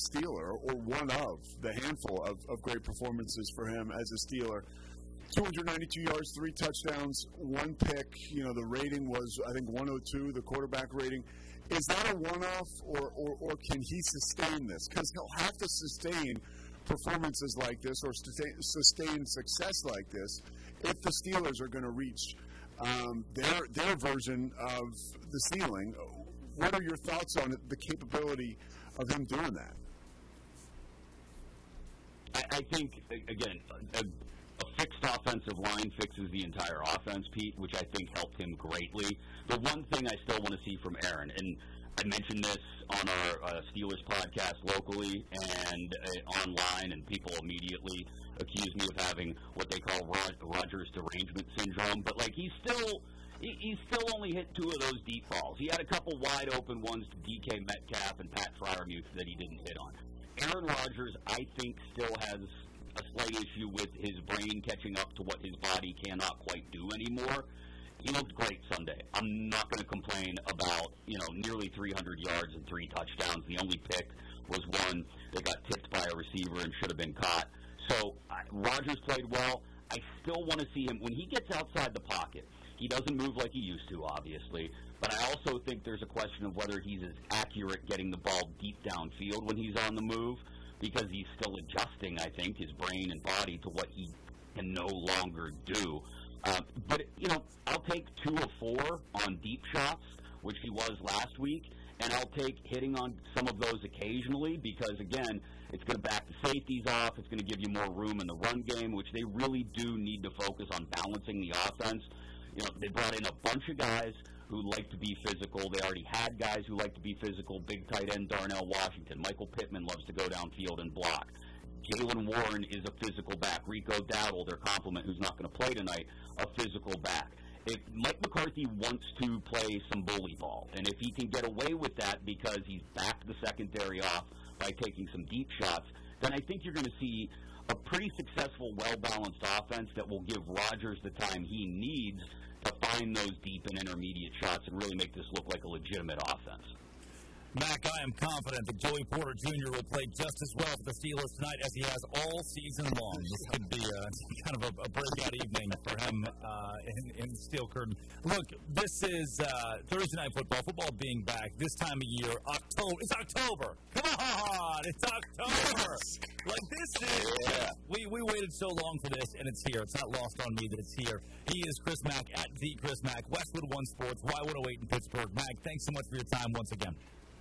Steeler, or one of the handful of great performances for him as a Steeler. 292 yards, 3 touchdowns, 1 pick. You know, the rating was, I think, 102, the quarterback rating. Is that a one-off, or can he sustain this? Because he'll have to sustain performances like this or sustain success like this if the Steelers are going to reach their version of the ceiling. What are your thoughts on the capability of him doing that? I think, again, a fixed offensive line fixes the entire offense, Pete, which I think helped him greatly. The one thing I still want to see from Aaron, and I mentioned this on our Steelers podcast locally and online, and people immediately accuse me of having what they call Rodgers derangement syndrome. But like he's still only hit 2 of those deep balls. He had a couple wide open ones to DK Metcalf and Pat Freiermuth that he didn't hit on. Aaron Rodgers, I think, still has a slight issue with his brain catching up to what his body cannot quite do anymore. He looked great Sunday. I'm not going to complain about, nearly 300 yards and 3 touchdowns. The only pick was one that got tipped by a receiver and should have been caught. So Rodgers played well. I still want to see him. When he gets outside the pocket, he doesn't move like he used to, obviously. But I also think there's a question of whether he's as accurate getting the ball deep downfield when he's on the move, because he's still adjusting, I think, his brain and body to what he can no longer do. But I'll take 2 of 4 on deep shots, which he was last week, and I'll take hitting on some of those occasionally because, again, it's going to back the safeties off. It's going to give you more room in the run game, which they really do need to focus on balancing the offense. They brought in a bunch of guys who like to be physical. They already had guys who like to be physical. Big tight end Darnell Washington. Michael Pittman loves to go downfield and block. Jaylen Warren is a physical back. Rico Dowdle, their complement, who's not going to play tonight, a physical back. If Mike McCarthy wants to play some bully ball, and if he can get away with that because he's backed the secondary off by taking some deep shots, then I think you're going to see a pretty successful, well-balanced offense that will give Rodgers the time he needs to find those deep and intermediate shots and really make this look like a legitimate offense. Mac, I am confident that Joey Porter Jr. will play just as well for the Steelers tonight as he has all season long. This could be kind of a breakout evening for him in the Steel Curtain. Look, this is Thursday Night Football. Football being back this time of year. October. It's October. Come on. It's October. Like this is. Yeah. We waited so long for this, and it's here. It's not lost on me that it's here. He is Chris Mack at the Chris Mack, Westwood One Sports, Y108 in Pittsburgh. Mac, thanks so much for your time once again.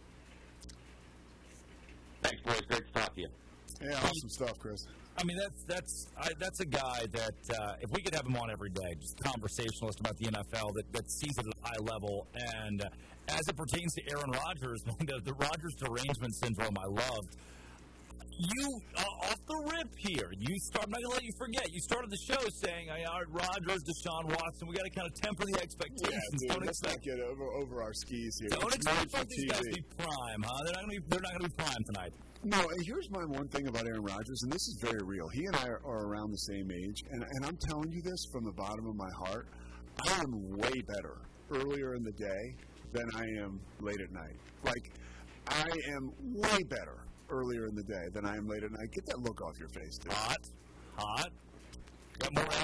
Thanks, boys. Great to talk to you. Yeah, awesome stuff, Chris. I mean, that's a guy that if we could have him on every day, just a conversationalist about the NFL that sees it at a high level. And as it pertains to Aaron Rodgers, the Rodgers derangement syndrome I loved. You, off the rip here, I'm not going to let you forget, you started the show saying, Rodgers, Deshaun Watson, we got to kind of temper the expectations. Yeah, dude, let's not get over our skis here. Don't expect these guys to be prime, huh? They're not going to be prime tonight. No, and here's my one thing about Aaron Rodgers, and this is very real. He and I are around the same age, and I'm telling you this from the bottom of my heart. I am way better earlier in the day than I am late at night. Like, I am way better earlier in the day than I am late at night. Get that look off your face, dude. Hot. Got more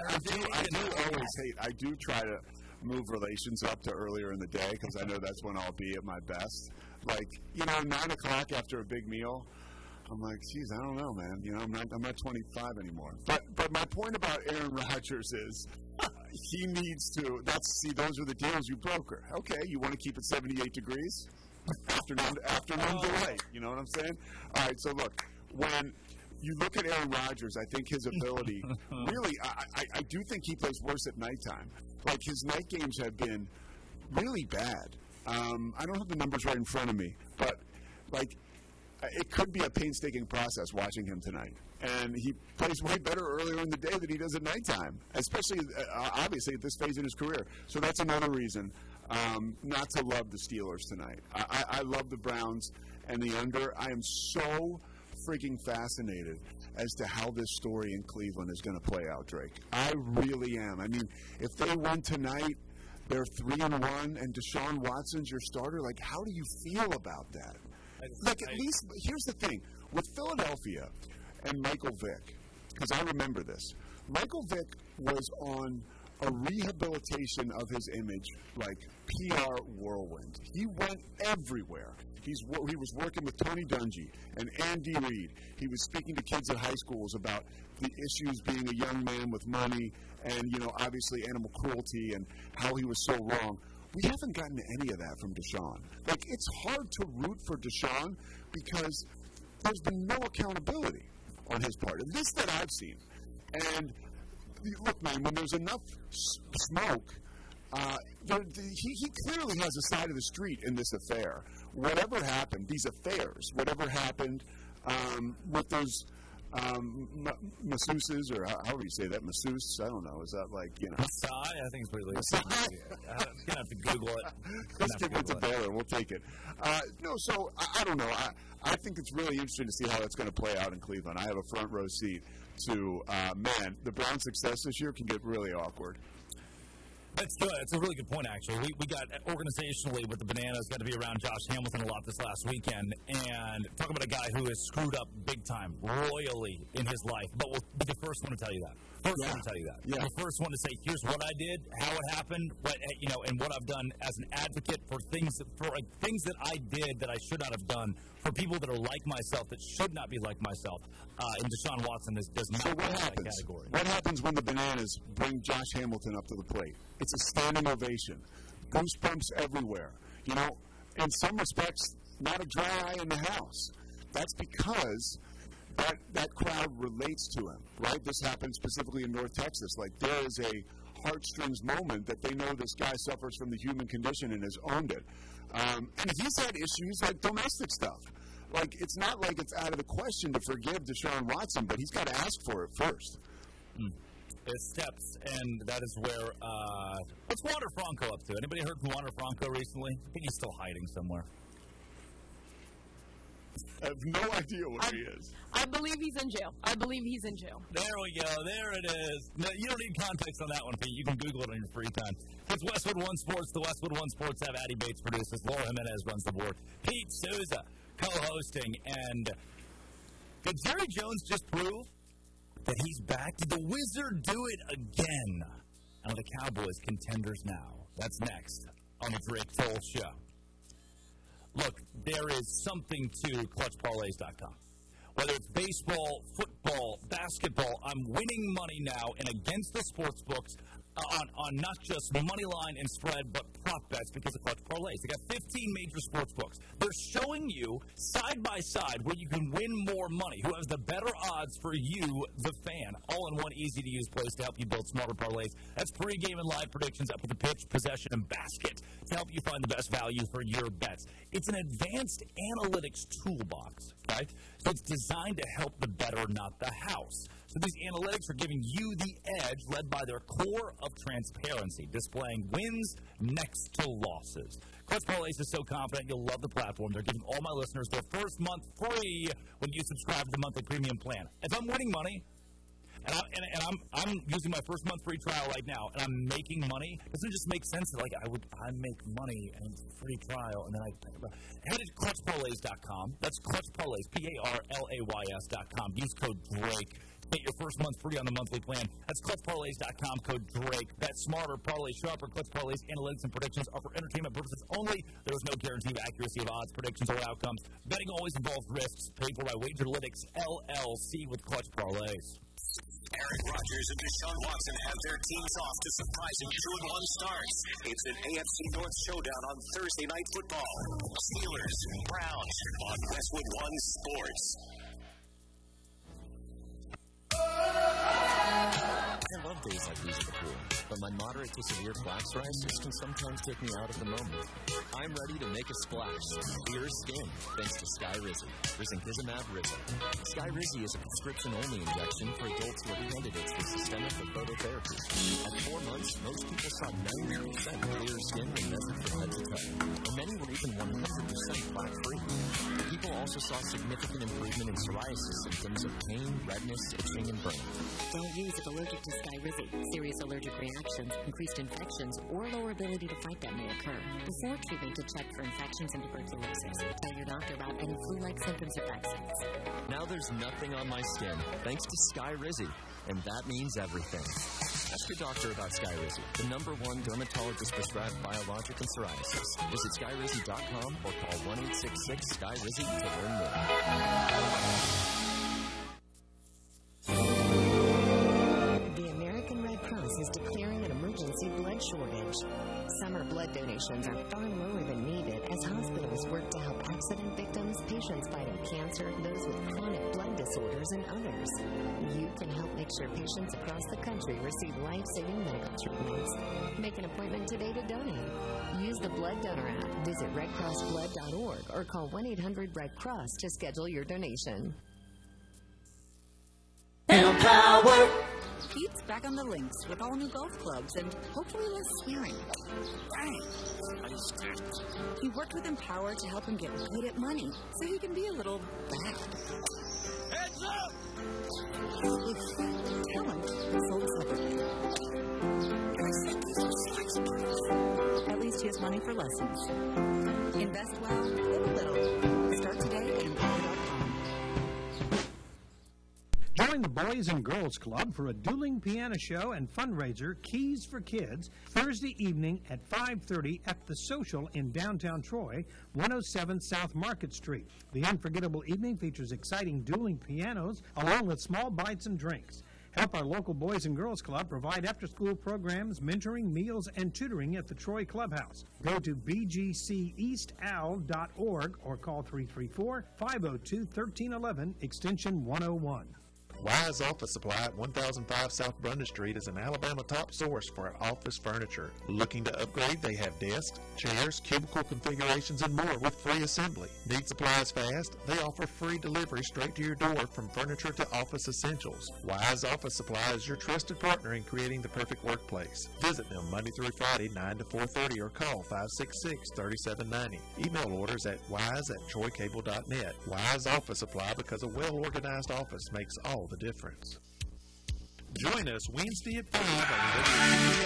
energy. I do try to move relations up to earlier in the day because I know that's when I'll be at my best. Like, 9 o'clock after a big meal, I'm like, geez, I don't know, man. I'm not 25 anymore. But my point about Aaron Rodgers is he needs to. Those are the deals you broker. Okay, you want to keep it 78 degrees? Afternoon delight. You know what I'm saying? All right, so look, when you look at Aaron Rodgers, I think his ability, really, I do think he plays worse at nighttime. Like, his night games have been really bad. I don't have the numbers right in front of me, but, like, it could be a painstaking process watching him tonight. And he plays way better earlier in the day than he does at nighttime, especially, obviously, at this phase in his career. So that's another reason not to love the Steelers tonight. I love the Browns and the under. I am so freaking fascinated as to how this story in Cleveland is going to play out, Drake. I really am. I mean, if they win tonight, they're 3-1, and Deshaun Watson's your starter. Like, how do you feel about that? Like, at least, here's the thing. with Philadelphia and Michael Vick, because I remember this. Michael Vick was on a rehabilitation of his image, like PR whirlwind. He went everywhere. He was working with Tony Dungy and Andy Reid. He was speaking to kids at high schools about the issues being a young man with money and, obviously animal cruelty and how he was so wrong. We haven't gotten any of that from Deshaun. Like, it's hard to root for Deshaun because there's been no accountability on his part, at least that I've seen. And look, man, when there's enough smoke, he clearly has a side of the street in this affair. Whatever happened, these affairs, whatever happened with those masseuses, or however you say that, masseuse, I don't know, is that like, Masai, I think it's pretty legal. I'm going to have to Google it. Let's give it to Baylor, we'll take it. So I don't know. I think it's really interesting to see how that's going to play out in Cleveland. I have a front row seat to, the Browns' success this year can get really awkward. That's good. It's a really good point, actually. We got organizationally with the Bananas, got to be around Josh Hamilton a lot this last weekend, and talk about a guy who has screwed up big time, royally in his life. But we'll be the first one to tell you that. Yeah. The first one to say, here's what I did, how it happened, and what I've done as an advocate for things that I did that I should not have done, for people that are like myself that should not be like myself. And Deshaun Watson does not fit that category. What happens when the Bananas bring Josh Hamilton up to the plate? It's a standing ovation. Goosebumps everywhere. In some respects, not a dry eye in the house. That's because that crowd relates to him, right? This happens specifically in North Texas. Like, there is a heartstrings moment that they know this guy suffers from the human condition and has owned it. And he's had issues like domestic stuff. Like, it's not like it's out of the question to forgive Deshaun Watson, but he's got to ask for it first. It steps, and that is where, what's Wander Franco up to? Anybody heard from Wander Franco recently? I think he's still hiding somewhere. I have no idea where he is. I believe he's in jail. There we go. There it is. No, you don't need context on that one, Pete. You can Google it on your free time. It's Westwood One Sports. The Westwood One Sports have Addy Bates produces. Laura Jimenez runs the board. Pete Souza co-hosting. And did Jerry Jones just prove that he's back? Did the Wizard do it again? And the Cowboys contenders now. That's next on the Drake Toll Show. Look, there is something to ClutchParlays.com. Whether it's baseball, football, basketball, I'm winning money now and against the sports books on not just money line and spread, but prop bets because of Clutch Parlays. They got 15 major sports books. They're showing you side by side where you can win more money, who has the better odds for you, the fan. All in one easy-to-use place to help you build smarter parlays. That's pregame and live predictions up to the pitch, possession, and basket to help you find the best value for your bets. It's an advanced analytics toolbox, right? So it's designed to help the bettor, not the house. So these analytics are giving you the edge, led by their core of transparency, displaying wins next to losses. Clutch Parlays is so confident you'll love the platform. They're giving all my listeners their first month free when you subscribe to the monthly premium plan. If I'm winning money, and I'm using my first month free trial right now, and I'm making money, doesn't it just make sense that I make money and it's a free trial, and then head to ClutchParlays.com. That's Clutch Parlays, PARLAYS.com. Use code DRAKE. Get your first month free on the monthly plan. That's ClutchParlays.com, code DRAKE. Bet smarter, parlay sharper. Clutch Parlays analytics and predictions are for entertainment purposes only. There is no guarantee of accuracy of odds, predictions, or outcomes. Betting always involves risks. Paid for by Wagerlytics, LLC with Clutch Parlays. Aaron Rodgers and Deshaun Watson have their teams off to surprising 2-1 starts. It's an AFC North showdown on Thursday Night Football. Steelers, Browns on Westwood One Sports. I love days like these at the pool, but my moderate to severe plaque psoriasis can sometimes take me out of the moment. I'm ready to make a splash. Clear skin, thanks to Skyrizi. Risankizumab Rizzo. Skyrizi is a prescription-only injection for adults who are candidates for systemic or phototherapy. At 4 months, most people saw 90% clear skin when measured from head to toe, and many were even 100% plaque-free. People also saw significant improvement in psoriasis symptoms of pain, redness, itching, and burning. Don't use if allergic to Skyrizi. Rizzi. Serious allergic reactions, increased infections, or lower ability to fight them may occur. Before treatment, to check for infections and tuberculosis. Tell your doctor about any flu-like symptoms or vaccines. Now there's nothing on my skin, thanks to Sky Rizzi, and that means everything. Ask your doctor about Sky Rizzi, the #1 dermatologist-prescribed biologic in psoriasis. Visit SkyRizzi.com or call 1-866-SKY-RIZZI to learn more. The American Red Cross is declaring an emergency blood shortage. Summer blood donations are far lower than needed as hospitals work to help accident victims, patients fighting cancer, those with chronic blood disorders, and others. You can help make sure patients across the country receive life-saving medical treatments. Make an appointment today to donate. Use the Blood Donor app, visit redcrossblood.org, or call 1-800-RED-CROSS to schedule your donation. Power. Pete's back on the links with all new golf clubs and hopefully less swearing. Dang. He worked with Empower to help him get good at money so he can be a little bad. Heads up! With talent, souls liberty. At least he has money for lessons. Invest well, live a little. Start today at Empower.com. Join the Boys and Girls Club for a dueling piano show and fundraiser, Keys for Kids, Thursday evening at 5:30 at The Social in downtown Troy, 107 South Market Street. The unforgettable evening features exciting dueling pianos along with small bites and drinks. Help our local Boys and Girls Club provide after-school programs, mentoring, meals, and tutoring at the Troy Clubhouse. Go to bgceastal.org or call 334-502-1311, extension 101. Wise Office Supply at 1005 South Brunda Street is an Alabama top source for office furniture. Looking to upgrade? They have desks, chairs, cubicle configurations, and more with free assembly. Need supplies fast? They offer free delivery straight to your door from furniture to office essentials. Wise Office Supply is your trusted partner in creating the perfect workplace. Visit them Monday through Friday, 9 to 4:30, or call 566-3790. Email orders at wise@troycable.net. Wise Office Supply, because a well-organized office makes all the difference. Join us Wednesday at 5 on